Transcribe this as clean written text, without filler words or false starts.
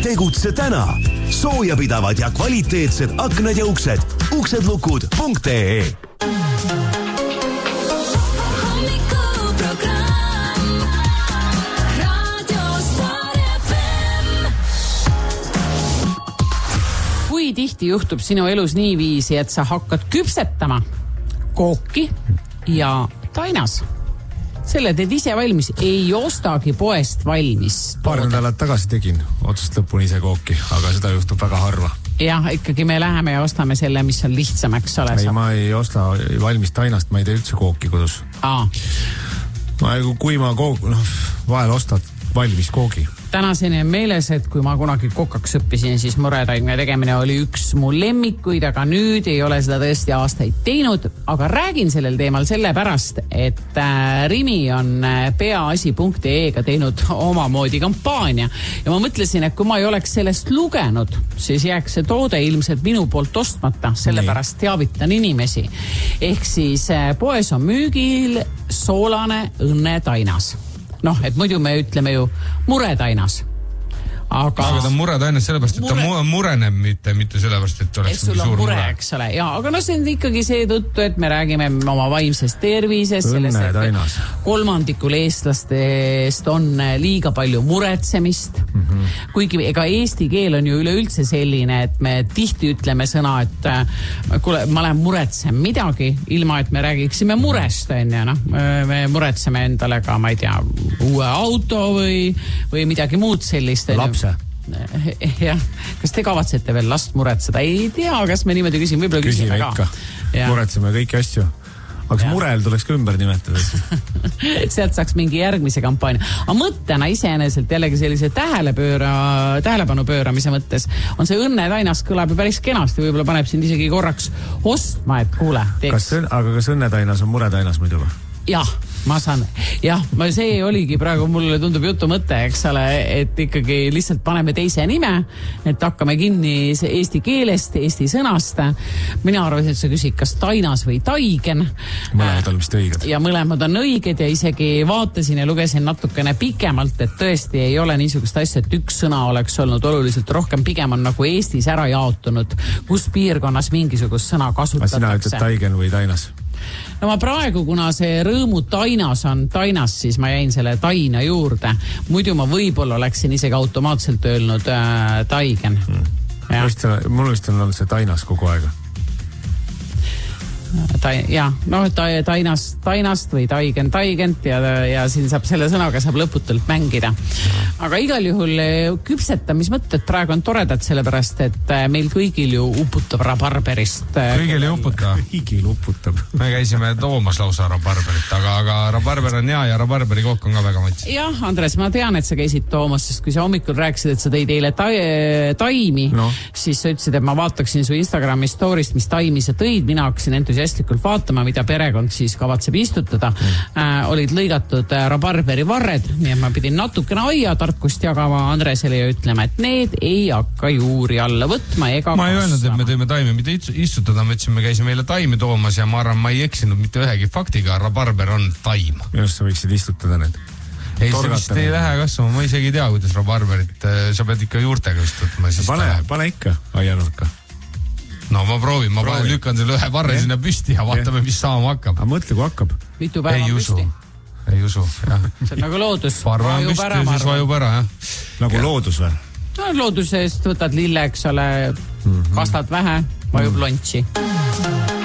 Tegutse täna. Soojapidavad ja kvaliteetsed aknad ja uksed. Uksedlukud.ee. Kui tihti juhtub sinu elus niiviisi, et sa hakkad küpsetama kooki ja tainas? Selle teed ise valmis, ei ostagi poest valmis. Paar nädalat tagasi tegin otsast lõpuni ise kooki, aga seda juhtub väga harva. Jah, ikkagi me läheme ja ostame selle, mis on lihtsam, eks ole. Ei, ma ei osta valmis tainast, ma ei tee üldse kooki kodus. Kui ma vahel ostad valmis koogi. Tänaseni on meeles, et kui ma kunagi kokaks õppisin, siis muretaimne tegemine oli üks mu lemmikuid, aga nüüd ei ole seda tõesti aastaid teinud. Aga räägin sellel teemal sellepärast, et Rimi on peaasi.ee-ga teinud omamoodi kampaania. Ja ma mõtlesin, et kui ma ei oleks sellest lugenud, siis jääks see toode ilmselt minu poolt ostmata, sellepärast teavitan inimesi. Ehk siis poes on müügil soolane õnnetainas. Et muidu me ütleme ju muretainas. Aga ta on muretainas sellepärast, et ta mureneb mitte sellepärast, et oleks mingi suur mure. Eks ole. Ja, aga see on ikkagi see tõttu, et me räägime oma vaimsest tervisest. Õnnetainas. Kolmandikul eestlastest on liiga palju muretsemist. Kuigi ega eesti keel on ju üleüldse selline, et me tihti ütleme sõna, et kuule, ma lähen muretsen midagi, ilma et me räägiksime murest. Me muretseme endale ka, ma ei tea, uue auto või midagi muud sellist. Lapse. Jah, kas te kavatsete veel last muretseda? Ei tea, kas me niimoodi küsime, võib-olla küsime ka. Muretseme kõiki asju. Aga murel tuleks ka ümber nimetada. Sealt saaks mingi järgmise kampaania. Aga mõttena iseeneselt jällegi sellise tähelepanu pööramise mõttes on see õnnetainas kõlab päris kenasti, võib-olla paneb sind isegi korraks ostma, et kuule. Aga kas õnnetainas on muretainas muidu või? Jah, ma saan. Jah, see oligi praegu, mulle tundub jutu mõte, eks ole, et ikkagi lihtsalt paneme teise nime, et hakkame kinni eesti keelest, eesti sõnast. Mina arvasin, et sa küsid, kas tainas või taigen. Mõlemad on vist õiged. Ja mõlemad on õiged ja isegi vaatasin ja lugesin natukene pikemalt, et tõesti ei ole niisugust asja, et üks sõna oleks olnud oluliselt rohkem, pigem on nagu Eestis ära jaotunud, kus piirkonnas mingisugust sõna kasutatakse. Sina ütled taigen või tainas? No ma praegu, kuna see rõõmu tainas on tainas, siis ma jäin selle taina juurde. Muidu ma võib-olla läksin isegi automaatselt öelnud taigen. Mul vist on olnud see tainas kogu aega. Tainast või taigent ja siin saab selle sõnaga saab lõputult mängida. Aga igal juhul küpsetamismõtted praegu on toredad sellepärast, et meil kõigil ju uputab rabarberist. Kõigil ei uputa. Kõigil uputab. Me käisime toomas lausa rabarberit, aga rabarber on hea ja rabarberi kook on ka väga mats. Jah, Andres, ma tean, et sa käisid toomas, sest kui sa hommikul rääkisid, et sa tõid eile taimi, siis sa ütlesid, et ma vaataksin su Instagrami story'st, mis taimi sa tõid, mina hakkasin entusiastlikult vaatama, mida perekond siis kavatseb istutada. Olid lõigatud rabarberi varred, nii et ma pidin natukene aiatarkust jagama Andresele ja ütlema, et need ei hakka juuri alla võtma ega ma ei öelnud, et me tõime taimi, mida istutada, me ütlesime, me käisime meile taimi toomas ja ma arvan, ma ei eksinud mitte ühegi faktiga, rabarber on taim. Just sa võiksid istutada need. Ei, see vist ei lähe kasvama, ma isegi ei tea, kuidas rabarberit, sa pead ikka juurtega istutama. Pane ikka aianurka. No ma proovin, lükkan selle ühe varre sinna püsti ja vaatame, mis saama hakkab. Aga mõtle, kui hakkab. Mitu päeva püsti? Ei usu, jah. See on nagu loodus. Parva on püsti ja siis vajub ära, jah. Nagu loodus või? No, loodusest võtad lille, eks ole, kastad vähe, vajub lontsi.